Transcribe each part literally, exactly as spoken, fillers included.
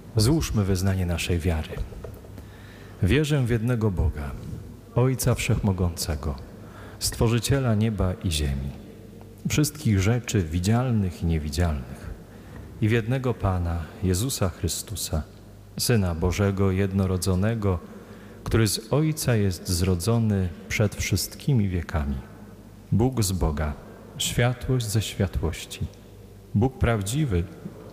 Złóżmy wyznanie naszej wiary. Wierzę w jednego Boga, Ojca Wszechmogącego, Stworzyciela nieba i ziemi, wszystkich rzeczy widzialnych i niewidzialnych, i w jednego Pana, Jezusa Chrystusa, Syna Bożego jednorodzonego, który z Ojca jest zrodzony przed wszystkimi wiekami. Bóg z Boga, światłość ze światłości, Bóg prawdziwy,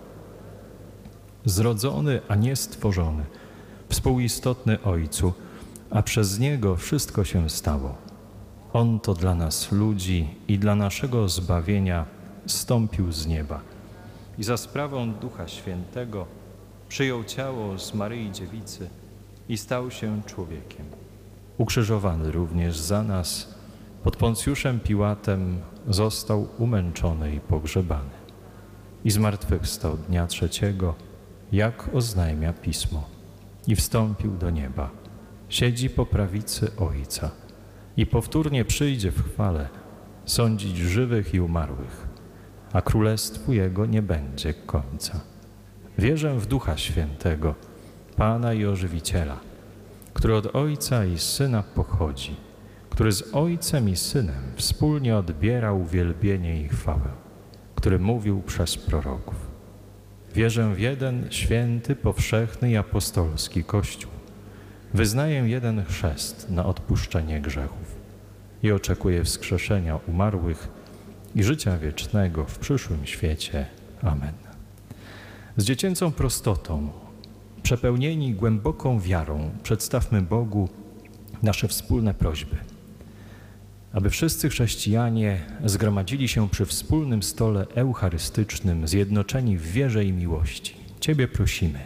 zrodzony, a nie stworzony, współistotny Ojcu, a przez Niego wszystko się stało. On to dla nas ludzi i dla naszego zbawienia zstąpił z nieba i za sprawą Ducha Świętego przyjął ciało z Maryi Dziewicy i stał się człowiekiem. Ukrzyżowany również za nas, pod Poncjuszem Piłatem został umęczony i pogrzebany. I zmartwychwstał dnia trzeciego, jak oznajmia Pismo, i wstąpił do nieba. Siedzi po prawicy Ojca i powtórnie przyjdzie w chwale sądzić żywych i umarłych, a królestwu Jego nie będzie końca. Wierzę w Ducha Świętego, Pana i Ożywiciela, który od Ojca i Syna pochodzi, który z Ojcem i Synem wspólnie odbiera uwielbienie i chwałę, który mówił przez proroków. Wierzę w jeden święty, powszechny i apostolski Kościół. Wyznaję jeden chrzest na odpuszczenie grzechów i oczekuję wskrzeszenia umarłych i życia wiecznego w przyszłym świecie. Amen. Z dziecięcą prostotą, przepełnieni głęboką wiarą, przedstawmy Bogu nasze wspólne prośby, aby wszyscy chrześcijanie zgromadzili się przy wspólnym stole eucharystycznym, zjednoczeni w wierze i miłości. Ciebie prosimy,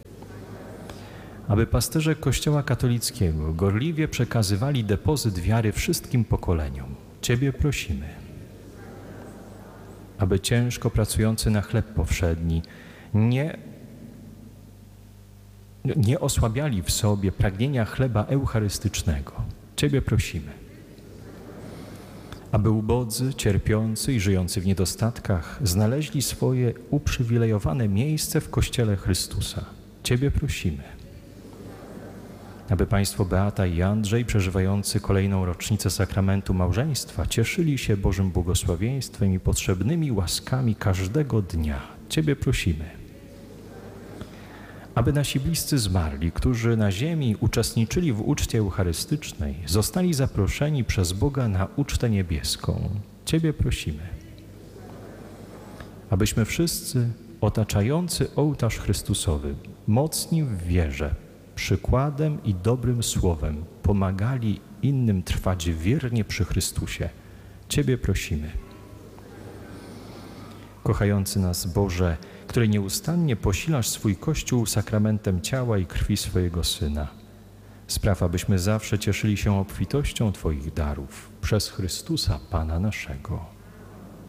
aby pasterze Kościoła katolickiego gorliwie przekazywali depozyt wiary wszystkim pokoleniom. Ciebie prosimy, aby ciężko pracujący na chleb powszedni nie, nie osłabiali w sobie pragnienia chleba eucharystycznego. Ciebie prosimy, aby ubodzy, cierpiący i żyjący w niedostatkach znaleźli swoje uprzywilejowane miejsce w Kościele Chrystusa. Ciebie prosimy, aby państwo Beata i Andrzej, przeżywający kolejną rocznicę sakramentu małżeństwa, cieszyli się Bożym błogosławieństwem i potrzebnymi łaskami każdego dnia. Ciebie prosimy, aby nasi bliscy zmarli, którzy na ziemi uczestniczyli w uczcie eucharystycznej, zostali zaproszeni przez Boga na ucztę niebieską. Ciebie prosimy, abyśmy wszyscy otaczający ołtarz Chrystusowy, mocni w wierze, przykładem i dobrym słowem pomagali innym trwać wiernie przy Chrystusie. Ciebie prosimy. Kochający nas Boże, który nieustannie posilasz swój Kościół sakramentem ciała i krwi swojego Syna, spraw, abyśmy zawsze cieszyli się obfitością Twoich darów przez Chrystusa Pana naszego.